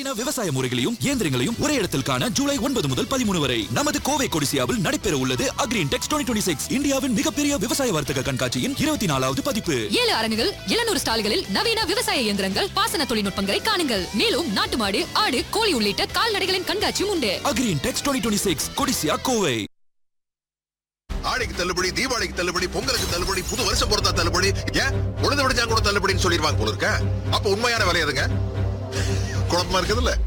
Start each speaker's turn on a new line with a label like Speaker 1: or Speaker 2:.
Speaker 1: நவீன விவசாய முறைகளையும் இயந்திரங்களையும் ஒரே இடத்தில் காண ஜூலை 9 முதல் 13 வரை நமது கோவை கொடிசியாவில் நடைபெற உள்ளது அக்ரின்டெக்ஸ் 2026 இந்தியாவின் மிகப்பெரிய விவசாய வர்த்தக கண்காட்சியின் 24வது பதிப்பு.
Speaker 2: 7 அரங்குகள் 700 ஸ்டால்களில் நவீன விவசாய இயந்திரங்கள், பாசன தொழில்நுட்பங்களை காணுங்கள். மேலும் நாட்டு மாடு, ஆடு, கோழி உள்ளிட்ட கால்நடைகளின் கண்காட்சியும் உண்டு.
Speaker 1: அக்ரின்டெக்ஸ் 2026 கொடிசியா கோவை.
Speaker 3: ஆடிக்கு தள்ளுபடி, தீபாவளிக்கு தள்ளுபடி, பொங்கலுக்கு தள்ளுபடி, புது வருஷம் பொறுத்தா தள்ளுபடி, ஏன் உழுது விடுச்சா கூட தள்ளுபடின்னு சொல்லிடுவாங்க போல இருக்க. அப்ப உண்மையான விலை எதுங்க? குழப்பமா இருக்குதுல்ல.